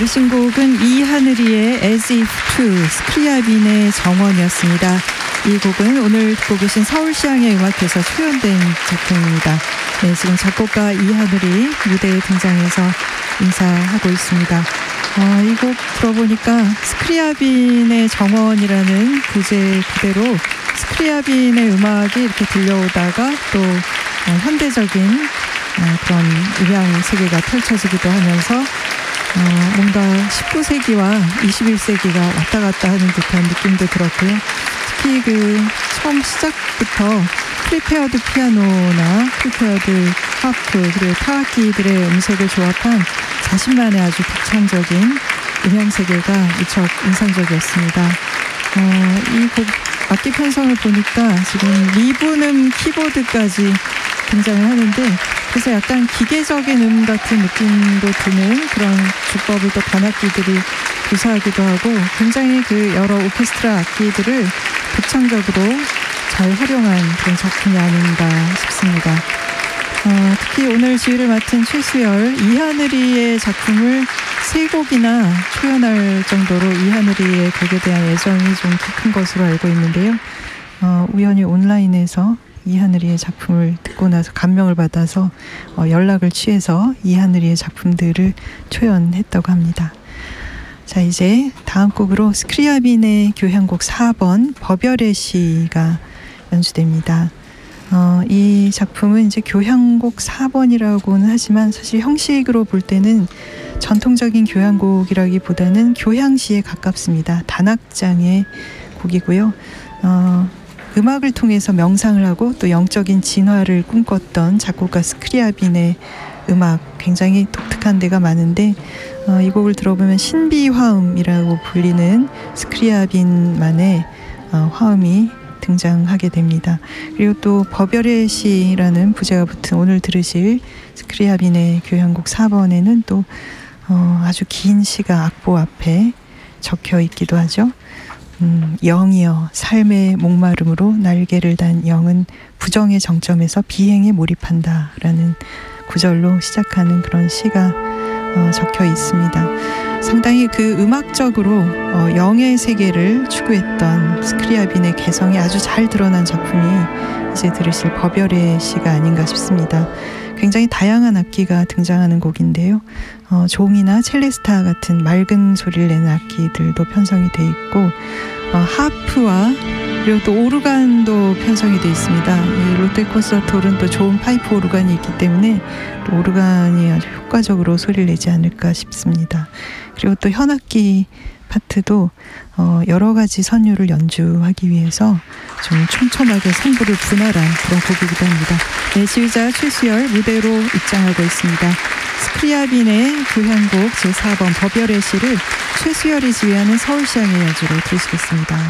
들으신 곡은 이하늘이의 As If To, 스크리아빈의 정원이었습니다. 이 곡은 오늘 듣고 계신 서울시향의 음악회에서 초연된 작품입니다. 네, 지금 작곡가 이하늘이 무대에 등장해서 인사하고 있습니다. 이 곡 들어보니까 스크리아빈의 정원이라는 부제 그대로 스크리아빈의 음악이 이렇게 들려오다가 또 현대적인 그런 음향 세계가 펼쳐지기도 하면서 뭔가 19세기와 21세기가 왔다 갔다 하는 듯한 느낌도 들었고요. 특히 그 처음 시작부터 프리페어드 피아노나 프리페어드 하프 그리고 타악기들의 음색을 조합한 자신만의 아주 독창적인 음향 세계가 무척 인상적이었습니다. 이 곡 악기 편성을 보니까 지금 미분음 키보드까지 등장을 하는데 그래서 약간 기계적인 같은 느낌도 드는 그런 주법을 또 관악기들이 구사하기도 하고 굉장히 그 여러 오케스트라 악기들을 독창적으로 잘 활용한 그런 작품이 아닌가 싶습니다. 특히 오늘 지휘를 맡은 최수열, 이하늘이의 작품을 3곡이나 초연할 정도로 이하늘이의 곡에 대한 애정이 좀 큰 것으로 알고 있는데요. 우연히 온라인에서 이하늘이의 작품을 듣고 나서 감명을 받아서 연락을 취해서 이하늘이의 작품들을 초연했다고 합니다. 자, 이제 다음 곡으로 스크리아빈의 교향곡 4번 버별의 시가 연주됩니다. 이 작품은 이제 교향곡 4번이라고는 하지만 사실 형식으로 볼 때는 전통적인 교향곡이라기보다는 교향시에 가깝습니다. 단악장의 곡이고요. 음악을 통해서 명상을 하고 또 영적인 진화를 꿈꿨던 작곡가 스크리아빈의 음악 굉장히 독특한 데가 많은데 이 곡을 들어보면 신비화음이라고 불리는 스크리아빈만의 화음이 등장하게 됩니다. 그리고 또 버별의 시라는 부제가 붙은 오늘 들으실 스크리아빈의 교향곡 4번에는 또 아주 긴 시가 악보 앞에 적혀 있기도 하죠. 영이여 삶의 목마름으로 날개를 단 영은 부정의 정점에서 비행에 몰입한다 라는 구절로 시작하는 그런 시가 적혀 있습니다. 상당히 그 음악적으로 영의 세계를 추구했던 스크리아빈의 개성이 아주 잘 드러난 작품이 이제 들으실 버별의 시가 아닌가 싶습니다. 굉장히 다양한 악기가 등장하는 곡인데요. 종이나 첼레스타 같은 맑은 소리를 내는 악기들도 편성이 돼 있고 하프와 그리고 또 오르간도 편성이 되어 있습니다. 이 롯데 콘서트홀은 또 좋은 파이프 오르간이 있기 때문에 또 오르간이 아주 효과적으로 소리를 내지 않을까 싶습니다. 그리고 또 현악기 파트도 여러 가지 선율을 연주하기 위해서 좀 촘촘하게 성부를 분할한 그런 곡이기도 합니다. 네, 지휘자 최수열 무대로 입장하고 있습니다. 스크리아빈의 교향곡 제4번 버별의 시를 최수열이 지휘하는 서울시향의 연주로 들으시겠습니다.